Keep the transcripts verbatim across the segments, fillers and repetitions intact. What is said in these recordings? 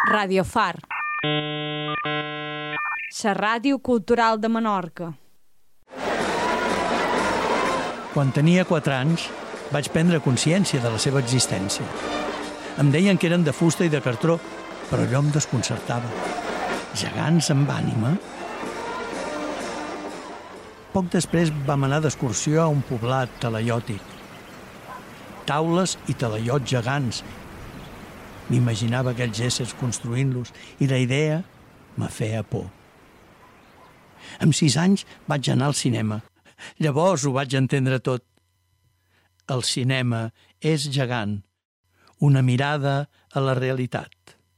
Radio Far, la ràdio cultural de Menorca. Quan tenia quatre anys, vaig prendre consciència de la seva existència. Em deien que eren de fusta i de cartró, però allò em desconcertava. Gegants amb ànima? Poc després vam anar d'excursió a un poblat talaiòtic. Taules i talaiots gegants. M'imaginava aquells éssers construint-los i la idea me feia por. Amb sis anys vaig anar al cinema. Llavors ho vaig entendre tot. El cinema és gegant. Una mirada a la realitat.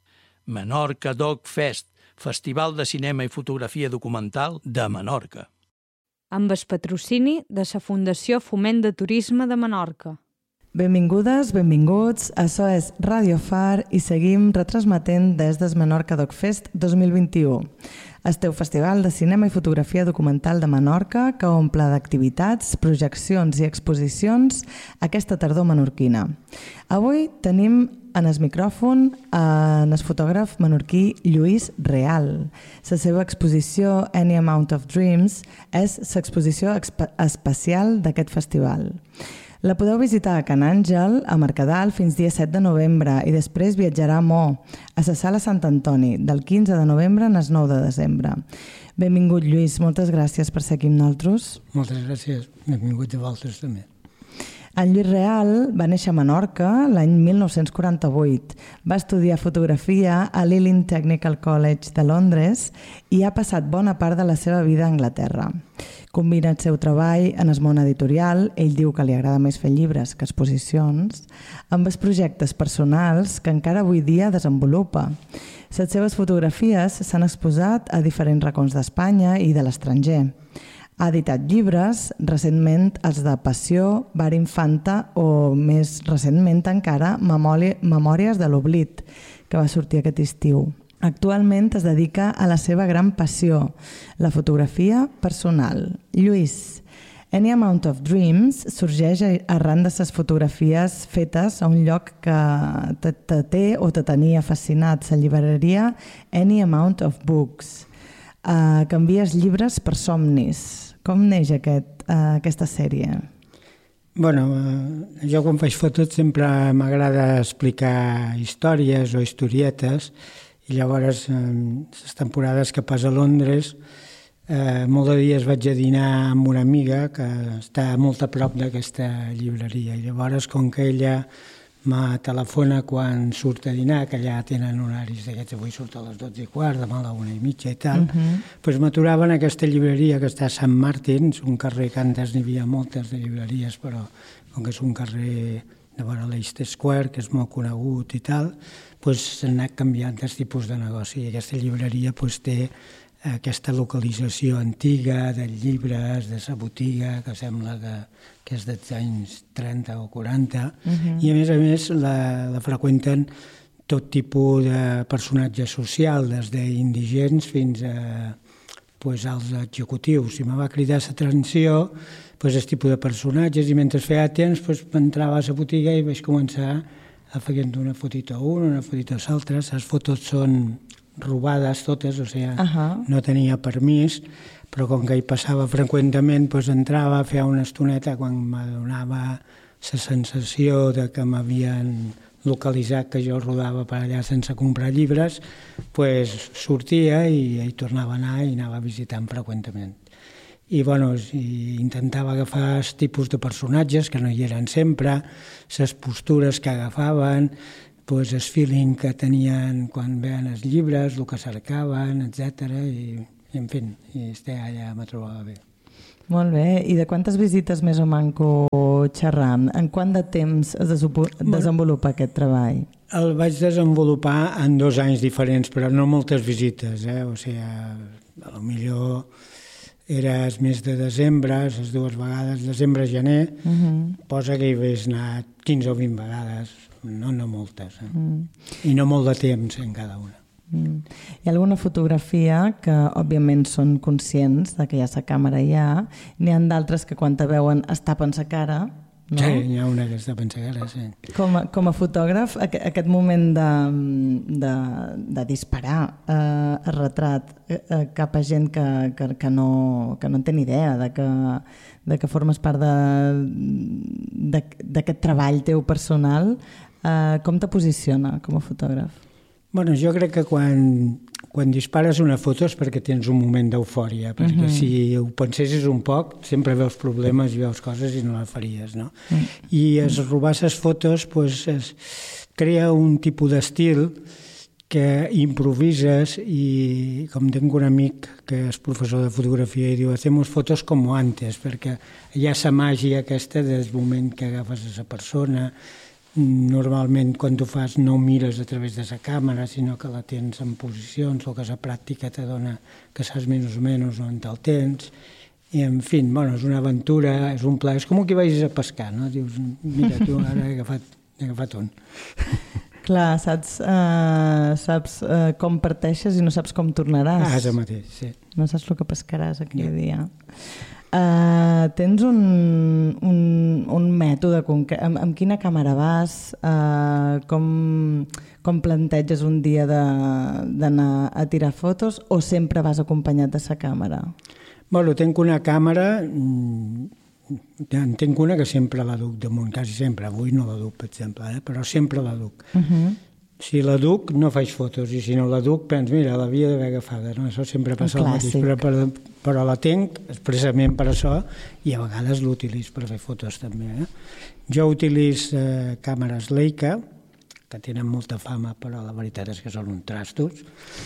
Menorca Doc Fest, Festival de Cinema i Fotografia Documental de Menorca. Amb el patrocini de la Fundació Foment de Turisme de Menorca. Benvingudes, benvinguts, això és Radio Far i seguim retransmetent des del Menorca Doc Fest dos mil vint-i-u. El teu festival de cinema i fotografia documental de Menorca que omple d'activitats, projeccions i exposicions aquesta tardor menorquina. Avui tenim en el micròfon en el fotògraf menorquí Lluís Real. La seva exposició Any Amount of Dreams és l'exposició especial d'aquest festival. La podeu visitar a Can Àngel, a Mercadal, fins dia set de novembre i després viatjarà a Mo, a la Sala Sant Antoni, del quinze de novembre al nou de desembre. Benvingut, Lluís, moltes gràcies per ser aquí amb nosaltres. Moltes gràcies, benvingut a vosaltres també. En Lluís Real va néixer a Menorca l'any mil nou-cents quaranta-vuit. Va estudiar fotografia a l'Ealing Technical College de Londres i ha passat bona part de la seva vida a Anglaterra. Combina el seu treball en el món editorial, ell diu que li agrada més fer llibres que exposicions, amb els projectes personals que encara avui dia desenvolupa. Les seves fotografies s'han exposat a diferents racons d'Espanya i de l'estranger. Ha editat llibres, recentment els de Passió, Bar Infanta o, més recentment encara, Memòries de l'Oblit, que va sortir aquest estiu. Actualment es dedica a la seva gran passió, la fotografia personal. Lluís, Any Amount of Dreams sorgeix arran de les fotografies fetes a un lloc que te, te té o te tenia fascinat, la llibreria Any Amount of Books. Uh, canvies llibres per somnis. Com neix aquest, uh, aquesta sèrie? Bueno, uh, jo quan faig fotos sempre m'agrada explicar històries o historietes i llavors uh, les temporades que pas a Londres uh, molt de dies vaig a dinar amb una amiga que està molt a prop d'aquesta llibreria i llavors com que ella me telefona quan surt a dinar, que allà tenen horaris d'aquests, avui surt a les dotze i quart, demà a la una i mitja i tal, uh-huh. Doncs m'aturava en aquesta llibreria que està a Sant Martins, un carrer que antes n'hi havia moltes de llibreries, però com que és un carrer de vora l'East Square, que és molt conegut i tal, doncs s'han anat canviant els tipus de negoci. I aquesta llibreria doncs, té aquesta localització antiga de llibres, de sa botiga, que sembla que, que és dels anys trenta o quaranta, uh-huh. I a més a més la, la freqüenten tot tipus de personatges socials, des d'indigents fins a pues, als executius. I me va cridar l'atenció pues, el tipus de personatges i mentre feia temps pues, entrava a la botiga i vaig començar a fer una fotito a un, una fotito a l'altre. Les fotos són robades totes, o sigui, uh-huh. No tenia permís, però com que hi passava freqüentament, doncs entrava, feia una estoneta quan m'adonava la sensació de que m'havien localitzat que jo rodava per allà sense comprar llibres, doncs sortia i hi tornava a anar i anava visitant freqüentament. I bueno, i intentava agafar els tipus de personatges que no hi eren sempre, les postures que agafaven, pues, el feeling que tenien quan veien els llibres, el que cercaven, etcètera. I, i en fi, i estar allà me trobava bé. Molt bé. I de quantes visites més o manco xerram? En quant de temps es desenvolupa aquest treball? El vaig desenvolupar en dos anys diferents, però no moltes visites. Eh? O sigui, a lo millor era el mes de desembre, les dues vegades, desembre-gener, uh-huh. Posa que hi hagués anat quinze o vint vegades. No, no moltes, eh? Mm. I no molt de temps en cada una. Mm. Hi ha alguna fotografia que, òbviament, són conscients de que hi ha la càmera allà. N'hi ha d'altres que quan te veuen es tapen la cara no? Sí, n'hi ha una que està pensada, sí. Com a, com a fotògraf, aqu aquest moment de, de, de disparar eh, el retrat eh, cap a gent que, que, que, no, que no en té ni idea de que, de que formes part d'aquest treball teu personal, eh, com te posiciona com a fotògraf? Bueno, jo crec que quan, quan dispares una foto és perquè tens un moment d'eufòria, perquè uh-huh. si ho pensessis un poc, sempre veus problemes i veus coses i no la faries, no? Uh-huh. I es robar les fotos pues, es crea un tipus d'estil que improvises i, com tinc un amic que és professor de fotografia i diu, hacemos fotos como antes, perquè hi ha la màgia aquesta del moment que agafes a la persona. Normalment quan tu fas no mires a través de la càmera, sinó que la tens en posicions o que la pràctica te dona que saps menys o menys on te'l tens. I en fi, bueno, és una aventura, és un plaer, és com que vagis a pescar, no? Dius, mira, tu ara he agafat, he agafat un. Clar, saps, uh, saps uh, com parteixes i no saps com tornaràs. Ah, és el mateix, sí. No saps el que pescaràs aquell yeah. dia. Uh, tens un, un, un mètode concret? Amb, amb quina càmera vas? Uh, com, com planteges un dia d'anar a tirar fotos o sempre vas acompanyat de la càmera? Bueno, tinc una càmera, en tinc una que sempre la duc damunt, quasi sempre. Avui no la duc, per exemple, eh? Però sempre la duc. Uh-huh. Si la duc, no faig fotos, i si no la duc, pens, mira, l'havia d'haver agafada, no? Això sempre passa el mateix, però, però, però la tinc expressament per això i a vegades l'utilitzo per fer fotos també. Eh? Jo utilitzo eh, càmeres Leica, que tenen molta fama, però la veritat és que són un trastos.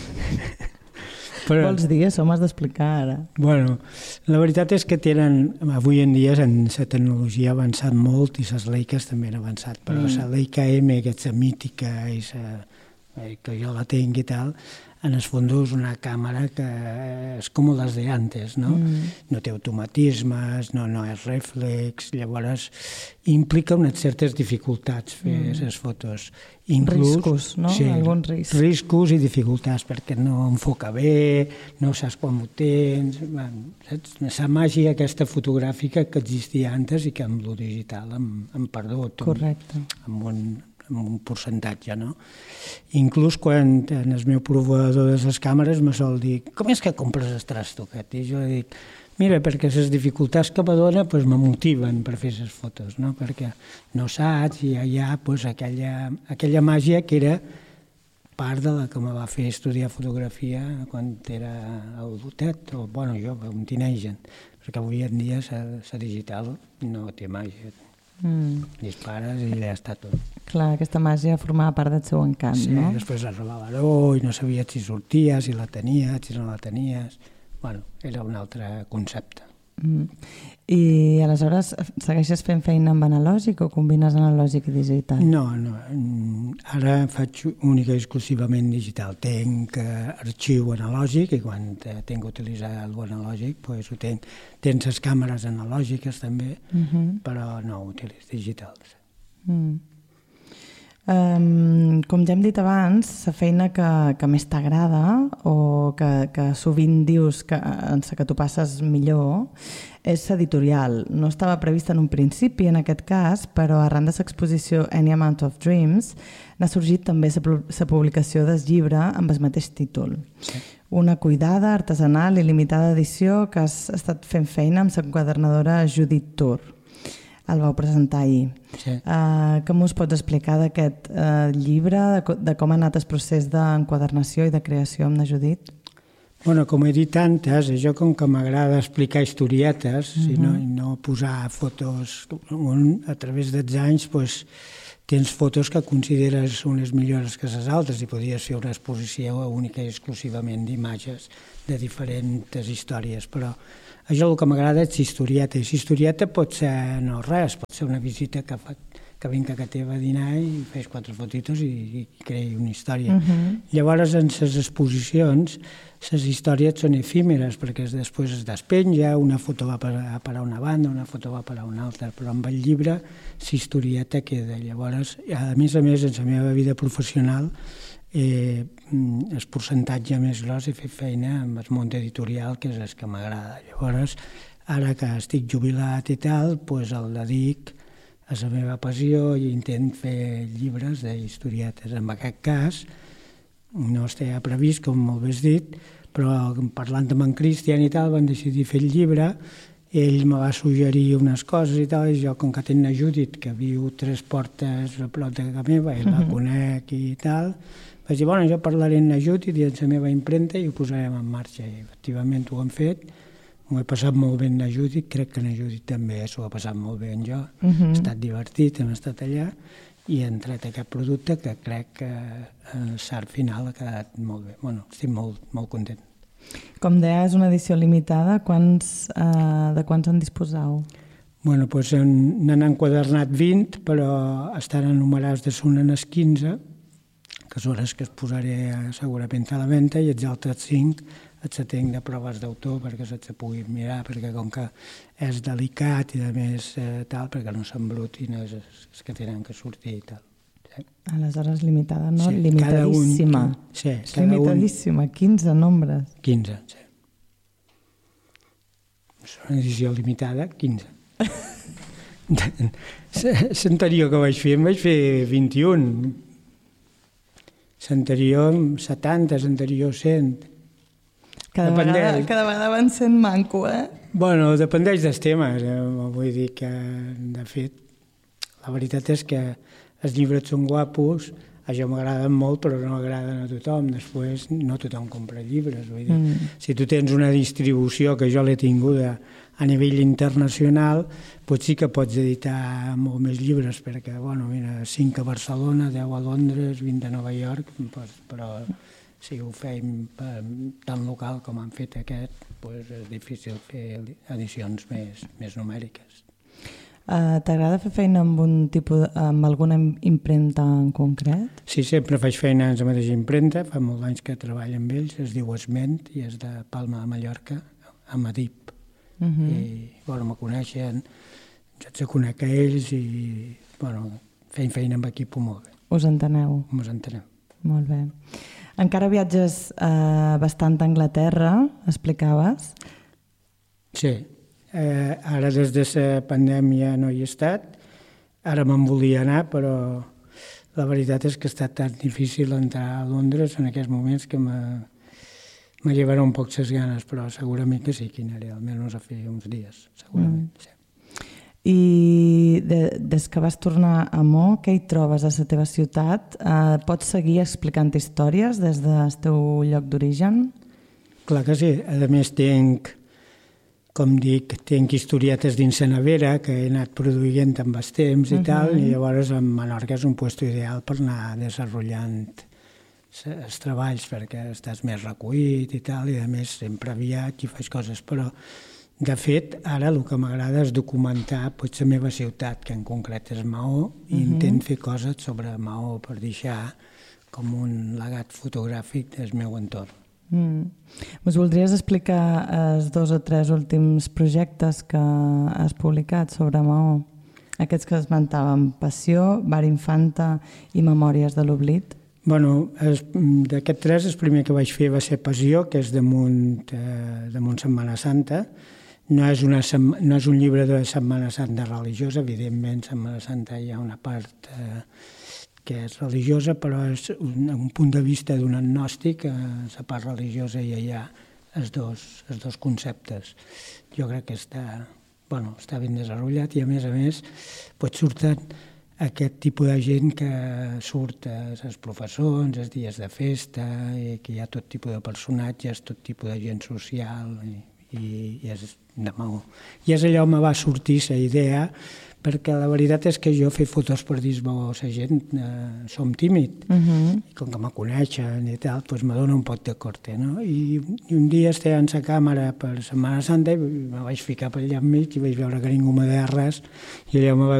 Però, vols dir, això m'has d'explicar ara. Bueno, la veritat és que tenen, avui en dia la tecnologia ha avançat molt i les Leicas també han avançat, però mm. la Leica M, que és la mítica i la, que jo la tinc i tal, en el fons és una càmera que és com les de antes, no? Mm. No té automatismes, no, no és reflex, llavors implica unes certes dificultats fer mm. les fotos. Inclús, riscos, no? Sí, alguns riscs. Riscos i dificultats, perquè no enfoca bé, no saps quan ho tens... La màgia aquesta fotogràfica que existia antes i que amb lo digital hem, hem perdut. Correcte. Amb un, amb un percentatge, no? Inclús quan en el meu proveïdor de les càmeres me sol dir com és que compres el trasto aquest? I jo dic, mira, perquè les dificultats que me dona pues, me motiven per fer les fotos, no? Perquè no saps i hi ha pues, aquella, aquella màgia que era part de la que me va fer estudiar fotografia quan era adultet, o bueno, jo, un teenager, perquè avui en dia la digital no té màgia. Mm. Dispares i ja està tot. Clar, aquesta màgia formava part del seu encant, sí, no? Sí, després la robavaró i no sabies si sorties, si la tenies, si no la tenies... Bueno, era un altre concepte. Mm. I aleshores segueixes fent feina amb analògic o combines analògic i digital? No, no. Ara faig única i exclusivament digital. Tenc arxiu analògic i quan tinc que utilitzar el analògic pues, ho tenc. Tens les càmeres analògiques també, uh-huh. però no utilitzo digitals. Mm. Um, com ja hem dit abans, la feina que, que més t'agrada o que, que sovint dius que, en la que tu passes millor és l'editorial. No estava prevista en un principi en aquest cas, però arran de l'exposició Any Amount of Dreams n'ha sorgit també la publicació del llibre amb el mateix títol. Sí. Una cuidada, artesanal i limitada edició que has estat fent feina amb l'enquadernadora Judith Tur. El vau presentar ahir. Sí. Uh, com us pots explicar d'aquest uh, llibre, de, de com ha anat el procés d'enquadernació i de creació amb la Judit? Bueno, com he dit antes, jo com que m'agrada explicar historietes uh-huh. i no, no posar fotos a través dels anys, pues, tens fotos que consideres unes millors que les altres i podries fer una exposició única i exclusivament d'imatges de diferents històries, però a jo el que m'agrada és historieta, i historieta pot ser no res, pot ser una visita que, fa, que vinc a casa teva a dinar i fes quatre fotitos i, i creï una història. Uh-huh. Llavors, en les exposicions, les històries són efímeres, perquè després es despenja, una foto va a parar a una banda, una foto va a parar a una altra, però amb el llibre la historieta queda. Llavors, a més a més, en la meva vida professional, Eh, el percentatge més gros he fet feina amb el món editorial, que és el que m'agrada. Llavors, ara que estic jubilat i tal, pues el dedic és la meva passió i intent fer llibres d'historietes. En aquest cas, no estava previst, com molt bé has dit, però parlant amb en Cristian i tal, van decidir fer el llibre. Ell me va suggerir unes coses i tal, i jo, com que tinc la Judit, que viu tres portes a prop de casa meva, i la conec i tal, vaig dir, bueno, jo parlaré amb la Judit i amb la meva impremta i ho posarem en marxa. I efectivament ho hem fet, m'ho he passat molt bé amb la Judit, crec que la Judit també s'ho ha passat molt bé amb jo, ha estat divertit, hem estat allà, i hem tret aquest producte que crec que el salt final ha quedat molt bé. Bueno, estic molt, molt content. Com deia, és una edició limitada. Quants, eh, de quants en disposeu? Bueno, doncs n'han enquadernat vint, però estan enumerats de són en els quinze, que són les que es posaré segurament a la venda, i els altres cinc els tenc de proves d'autor perquè se'ls puguin mirar, perquè com que és delicat i a més eh, tal, perquè no s'embrutin els, els que tenen que sortir i tal. Sí. Aleshores, limitada, no? Sí, limitadíssima. Un, sí, cada limitadíssima, un... quinze nombres. quinze, sí. És una edició limitada, quinze. L'anterior que vaig fer, em vaig fer vint-i-un. L'anterior, setanta, l'anterior, cent. Cada vegada, cada vegada van sent manco, eh? Bueno, dependeix dels temes. Eh? Vull dir que, de fet, la veritat és que els llibres són guapos, a jo m'agraden molt, però no agraden a tothom. Després no tothom compra llibres. Vull dir, mm. si tu tens una distribució que jo l'he tinguda a nivell internacional, potser sí que pots editar molt més llibres, perquè, bueno, mira, cinc a Barcelona, deu a Londres, vint a Nova York, però si ho fem tan local com han fet aquest, doncs és difícil fer edicions més, més numèriques. Uh, T'agrada fer feina amb, un tipus, amb alguna impremta en concret? Sí, sempre faig feina amb la mateixa impremta, fa molts anys que treballo amb ells, es diu Esment i és de Palma de Mallorca, a Madip. Uh -huh. I, bueno, me coneixen, jo els conec a ells i, bueno, feim feina amb equip molt bé. Us enteneu? Us entenem. Molt bé. Encara viatges eh, bastant a Anglaterra, explicaves? Sí. Eh, ara des de la pandèmia no hi he estat, ara me'n volia anar, però la veritat és que ha estat tan difícil entrar a Londres en aquests moments que me llevarà un poc les ganes, però segurament que sí que hi anaré, almenys a fer uns dies, segurament, mm. sí. I de, des que vas tornar a Mo, què hi trobes a la teva ciutat? Eh, pots seguir explicant històries des del teu lloc d'origen? Clar que sí, a més tinc, com dic, tinc historietes dins la nevera que he anat produint amb els temps i uh-huh. tal, i llavors a Menorca és un lloc ideal per anar desenvolupant els treballs perquè estàs més recollit i tal, i a més sempre viatge i faig coses, però de fet ara el que m'agrada és documentar potser la meva ciutat, que en concret és Maó, i uh-huh. intent fer coses sobre Maó per deixar com un legat fotogràfic del meu entorn. Mm. Us voldries explicar els dos o tres últims projectes que has publicat sobre Maó? Aquests que esmentàvem, Passió, Bar Infanta i Memòries de l'Oblit. Bueno, d'aquests tres, el primer que vaig fer va ser Passió, que és damunt, eh, damunt Setmana Santa. No és, una, no és un llibre de Setmana Santa religiosa, evidentment, Setmana Santa hi ha una part eh, que és religiosa, però és un, un punt de vista d'un agnòstic, eh, la part religiosa i hi ha els dos, els dos conceptes. Jo crec que està, bueno, està ben desenvolupat i a més a més pot surten aquest tipus de gent que surt als professors, els dies de festa, i que hi ha tot tipus de personatges, tot tipus de gent social, i, i, i és de Maó. I és allò on me va sortir la idea, perquè la veritat és que jo fer fotos per dir-vos a la gent eh, som tímid, uh-huh. i com que me coneixen i tal, doncs me dona un poc de corte, no? I, i un dia estava en la càmera per Setmana Santa i me vaig ficar per allà enmig i vaig veure que ningú me deia res i allò me va